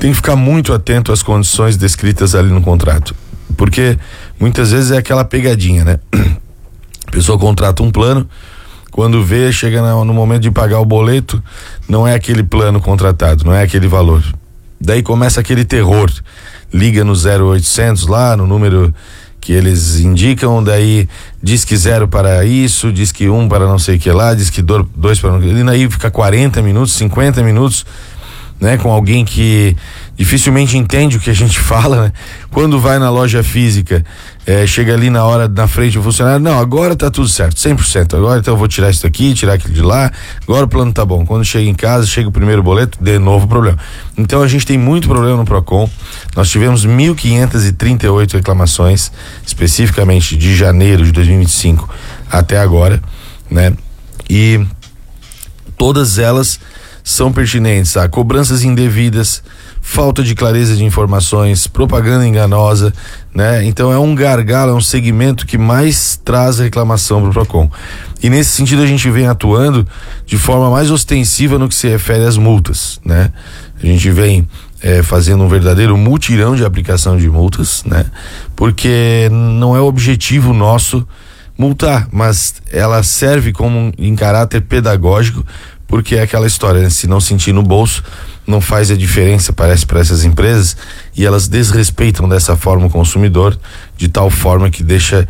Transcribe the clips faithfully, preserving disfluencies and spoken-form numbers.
tem que ficar muito atento às condições descritas ali no contrato, porque muitas vezes é aquela pegadinha, né? A pessoa contrata um plano, quando vê, chega no momento de pagar o boleto, não é aquele plano contratado, não é aquele valor. Daí começa aquele terror, liga no zero oitocentos lá, no número que eles indicam, daí diz que zero para isso, diz que um para não sei o que lá, diz que dois para não sei o que lá, e aí fica quarenta minutos, cinquenta minutos, né, com alguém que dificilmente entende o que a gente fala, né? Quando vai na loja física, é, chega ali na hora, na frente do funcionário, não, agora tá tudo certo, cem por cento, agora então eu vou tirar isso daqui, tirar aquilo de lá, agora o plano tá bom. Quando chega em casa, chega o primeiro boleto, de novo problema. Então a gente tem muito problema no Procon. Nós tivemos mil quinhentas e trinta e oito reclamações, especificamente de janeiro de dois mil e vinte e cinco até agora, né? E todas elas são pertinentes a cobranças indevidas, falta de clareza de informações, propaganda enganosa, né? Então é um gargalo, é um segmento que mais traz reclamação para o Procon. E nesse sentido a gente vem atuando de forma mais ostensiva no que se refere às multas, né? A gente vem é, fazendo um verdadeiro mutirão de aplicação de multas, né? Porque não é objetivo nosso multar, mas ela serve como em caráter pedagógico, porque é aquela história, né? Se não sentir no bolso, não faz a diferença, parece, para essas empresas, e elas desrespeitam dessa forma o consumidor, de tal forma que deixa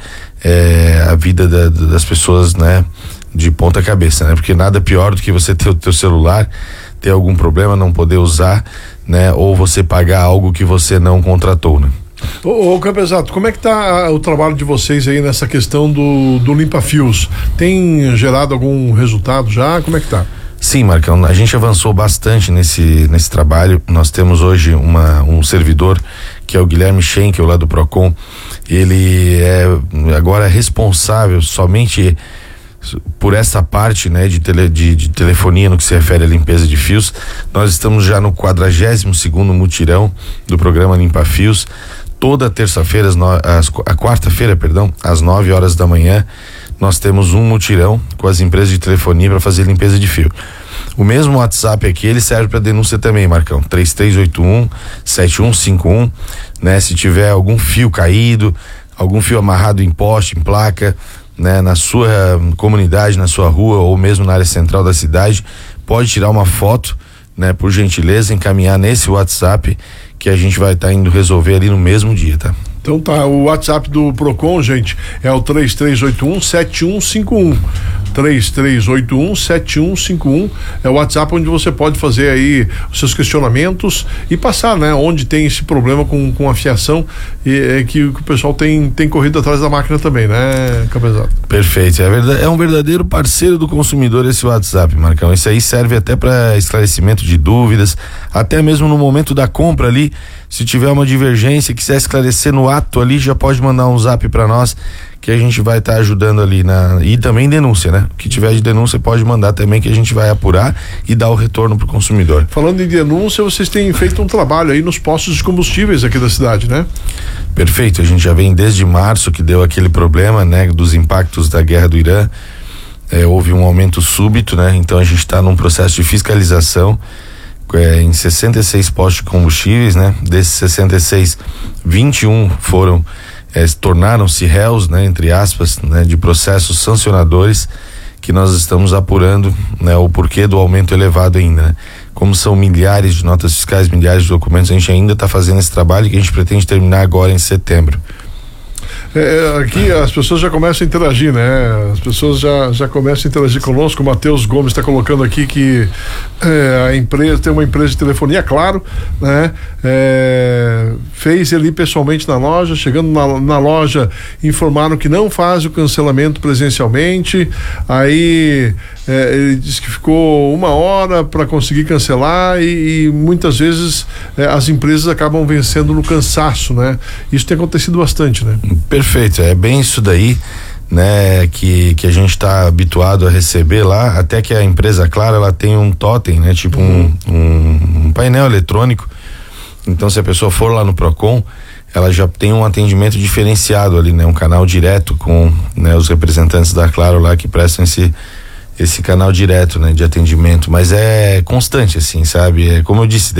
é, a vida da, das pessoas, né, de ponta cabeça, né? Porque nada pior do que você ter o teu celular, ter algum problema, não poder usar, né? Ou você pagar algo que você não contratou, né? Ô, ô Campesato, como é que tá o trabalho de vocês aí nessa questão do, do limpa-fios? Tem gerado algum resultado já? Como é que tá? Sim, Marcão, a gente avançou bastante nesse, nesse trabalho. Nós temos hoje uma, um servidor que é o Guilherme Schenkel, lá do Procon. Ele é agora responsável somente por essa parte, né, de, tele, de, de telefonia no que se refere à limpeza de fios. Nós estamos já no quadragésimo segundo mutirão do programa Limpa Fios. Toda terça-feira, a quarta-feira, perdão, às nove horas da manhã, nós temos um mutirão com as empresas de telefonia para fazer limpeza de fio. O mesmo WhatsApp aqui, ele serve para denúncia também, Marcão, três três oito um, sete um cinco um, né? Se tiver algum fio caído, algum fio amarrado em poste, em placa, né, na sua comunidade, na sua rua ou mesmo na área central da cidade, pode tirar uma foto, né, por gentileza, encaminhar nesse WhatsApp que a gente vai estar tá indo resolver ali no mesmo dia, tá? Então tá, o WhatsApp do Procon, gente, é o três três oito um, sete um cinco um. três três oito um, sete um cinco um é o WhatsApp onde você pode fazer aí os seus questionamentos e passar, né, onde tem esse problema com, com a fiação e é que, que o pessoal tem, tem corrido atrás da máquina também, né, Campesato? Perfeito, é, verdade, é um verdadeiro parceiro do consumidor esse WhatsApp, Marcão. Isso aí serve até para esclarecimento de dúvidas, até mesmo no momento da compra ali, se tiver uma divergência, quiser esclarecer no ato ali, já pode mandar um zap para nós, que a gente vai estar tá ajudando ali na, e também denúncia, né? O que tiver de denúncia pode mandar também, que a gente vai apurar e dar o retorno pro consumidor. Falando em denúncia, vocês têm feito um trabalho aí nos postos de combustíveis aqui da cidade, né? Perfeito, a gente já vem desde março que deu aquele problema, né? Dos impactos da guerra do Irã, é, houve um aumento súbito, né? Então a gente está num processo de fiscalização é, em sessenta e seis postos de combustíveis, né? Desses sessenta e seis, vinte e um foram É, tornaram-se réus, né, entre aspas, né, de processos sancionadores que nós estamos apurando, né, o porquê do aumento elevado ainda, né? Como são milhares de notas fiscais, milhares de documentos, a gente ainda está fazendo esse trabalho que a gente pretende terminar agora em setembro. É, aqui as pessoas já começam a interagir, né? As pessoas já, já começam a interagir conosco. O Matheus Gomes está colocando aqui que é, a empresa tem uma empresa de telefonia, claro, né? É, fez ali pessoalmente na loja, chegando na, na loja, informaram que não faz o cancelamento presencialmente. Aí é, ele disse que ficou uma hora para conseguir cancelar e, e muitas vezes é, as empresas acabam vencendo no cansaço, né? Isso tem acontecido bastante, né? Perfeito, é bem isso daí, né, que, que a gente está habituado a receber lá, até que a empresa, claro, ela tem um totem, né, tipo uhum. um, um, um painel eletrônico. Então, se a pessoa for lá no Procon, ela já tem um atendimento diferenciado ali, né, um canal direto com, né, os representantes da Claro lá que prestam esse esse canal direto, né, de atendimento, mas é constante, assim, sabe? É como eu disse,